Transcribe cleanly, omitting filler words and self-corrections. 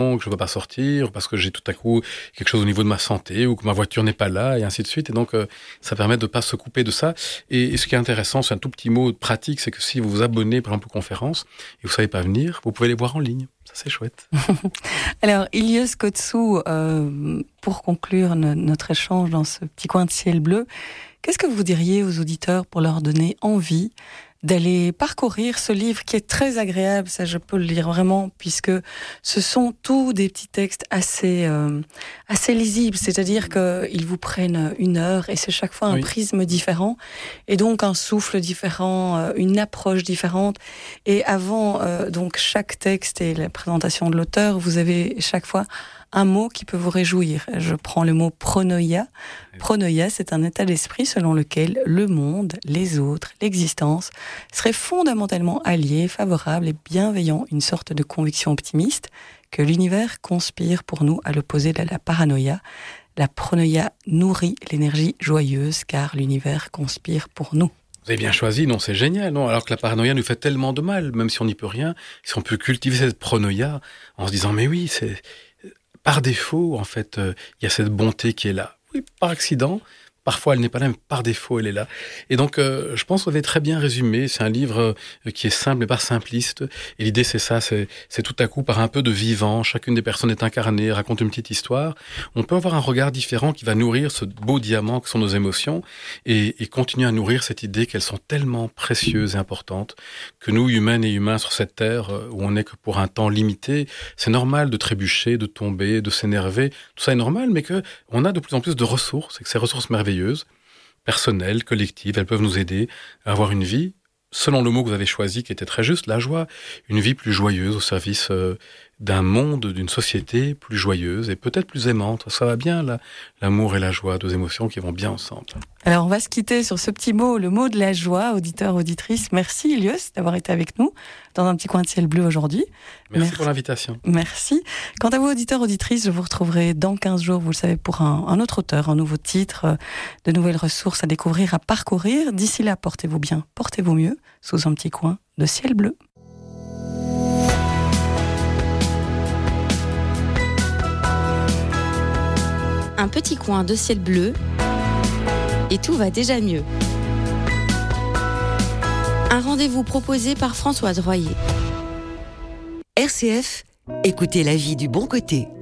que je ne peux pas sortir, parce que j'ai tout à coup quelque chose au niveau de ma santé, ou que ma voiture n'est pas là, et ainsi de suite. Et donc, ça permet de ne pas se couper de ça. Et ce qui est intéressant, c'est un tout petit mot pratique, c'est que si vous vous abonnez, par exemple, aux conférences, et vous ne savez pas venir, vous pouvez les voir en ligne. Ça, c'est chouette. Alors, Ilios Kotsou, pour conclure notre échange dans ce petit coin de ciel bleu, qu'est-ce que vous diriez aux auditeurs pour leur donner envie d'aller parcourir ce livre qui est très agréable, ça je peux le lire vraiment, puisque ce sont tous des petits textes assez lisibles, c'est-à-dire qu'ils vous prennent 1 heure et c'est chaque fois un prisme différent, et donc un souffle différent, une approche différente. Et avant donc chaque texte et la présentation de l'auteur, vous avez chaque fois un mot qui peut vous réjouir. Je prends le mot pronoia. Pronoia, c'est un état d'esprit selon lequel le monde, les autres, l'existence seraient fondamentalement alliés, favorables et bienveillants, une sorte de conviction optimiste que l'univers conspire pour nous à l'opposé de la paranoïa. La pronoia nourrit l'énergie joyeuse car l'univers conspire pour nous. Vous avez bien choisi, non, c'est génial, non? Alors que la paranoïa nous fait tellement de mal, même si on n'y peut rien, si on peut cultiver cette pronoïa en se disant, mais oui, c'est... Par défaut, en fait, il y a cette bonté qui est là. Oui, par accident. Parfois, elle n'est pas là, mais par défaut, elle est là. Et donc, je pense que vous avez très bien résumé. C'est un livre qui est simple, mais pas simpliste. Et l'idée, c'est ça, c'est tout à coup, par un peu de vivant, chacune des personnes est incarnée, raconte une petite histoire. On peut avoir un regard différent qui va nourrir ce beau diamant que sont nos émotions et continuer à nourrir cette idée qu'elles sont tellement précieuses et importantes que nous, humaines et humains sur cette terre, où on n'est que pour un temps limité, c'est normal de trébucher, de tomber, de s'énerver. Tout ça est normal, mais que on a de plus en plus de ressources et que ces ressources merveilleuses, personnelles, collectives, elles peuvent nous aider à avoir une vie, selon le mot que vous avez choisi, qui était très juste, la joie, une vie plus joyeuse au service d'un monde, d'une société plus joyeuse et peut-être plus aimante. Ça va bien, là, l'amour et la joie, 2 émotions qui vont bien ensemble. Alors, on va se quitter sur ce petit mot, le mot de la joie, auditeurs, auditrices. Merci, Ilios, d'avoir été avec nous dans un petit coin de ciel bleu aujourd'hui. Merci pour l'invitation. Merci. Quant à vous, auditeurs, auditrices, je vous retrouverai dans 15 jours, vous le savez, pour un autre auteur, un nouveau titre, de nouvelles ressources à découvrir, à parcourir. D'ici là, portez-vous bien, portez-vous mieux, sous un petit coin de ciel bleu. Un petit coin de ciel bleu et tout va déjà mieux. Un rendez-vous proposé par Françoise Royer. RCF, écoutez la vie du bon côté.